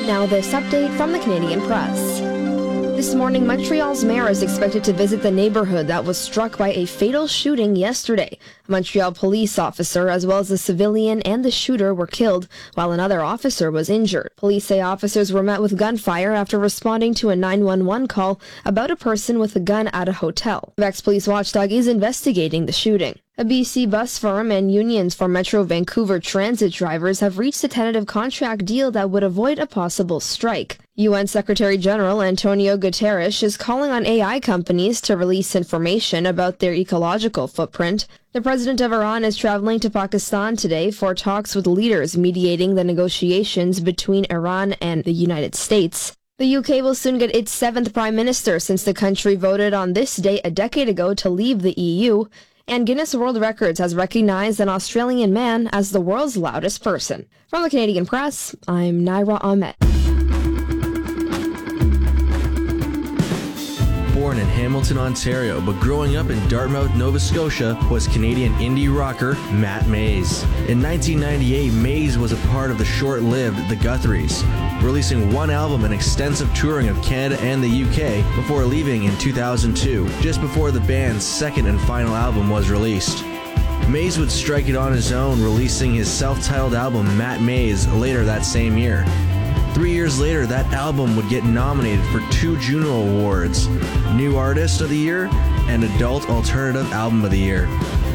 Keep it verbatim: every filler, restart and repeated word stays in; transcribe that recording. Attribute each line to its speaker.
Speaker 1: Now this update from the Canadian Press. This morning, Montreal's mayor is expected to visit the neighborhood that was struck by a fatal shooting yesterday. A Montreal police officer, as well as a civilian and the shooter, were killed, while another officer was injured. Police say officers were met with gunfire after responding to a nine one one call about a person with a gun at a hotel. Quebec's police watchdog is investigating the shooting. A B C bus firm and unions for Metro Vancouver transit drivers have reached a tentative contract deal that would avoid a possible strike. U N Secretary General Antonio Guterres is calling on A I companies to release information about their ecological footprint. The president of Iran is traveling to Pakistan today for talks with leaders mediating the negotiations between Iran and the United States. The U K will soon get its seventh prime minister since the country voted on this day a decade ago to leave the E U. And Guinness World Records has recognized an Australian man as the world's loudest person. From the Canadian Press, I'm Naira Ahmed.
Speaker 2: Born in Hamilton, Ontario, but growing up in Dartmouth, Nova Scotia, was Canadian indie rocker Matt Mays. In nineteen ninety-eight, Mays was a part of the short-lived The Guthries, releasing one album and extensive touring of Canada and the U K before leaving in two thousand two, just before the band's second and final album was released. Mays would strike it on his own, releasing his self-titled album Matt Mays later that same year. Three years later, that album would get nominated for two Juno Awards, New Artist of the Year and Adult Alternative Album of the Year.